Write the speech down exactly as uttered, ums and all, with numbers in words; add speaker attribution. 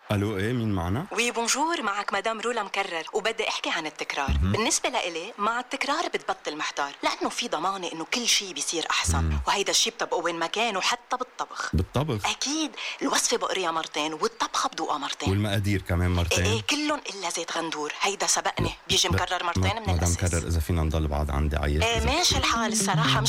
Speaker 1: الو، ايه مين معنا؟
Speaker 2: وي بونجور، معك مدام رولا مكرر، وبدي احكي عن التكرار. مم. بالنسبة لإلي مع التكرار بتبطل محتار، لأنه في ضمانة إنه كل شيء بيصير أحسن. مم. وهيدا الشيء بطبقه وين ما كان، وحتى بالطبخ.
Speaker 1: بالطبخ؟
Speaker 2: أكيد، الوصفة بقريها مرتين والطبخة بدوقها مرتين.
Speaker 1: والمقادير كمان مرتين؟
Speaker 2: ايه, إيه كلهم إلا زيت غندور، هيدا سبقني بيجي مكرر مرتين من
Speaker 1: مدام
Speaker 2: الأساس.
Speaker 1: كرر، إذا فينا نضل بعض عندي عيط.
Speaker 2: ايه ماشي الحال الصراحة.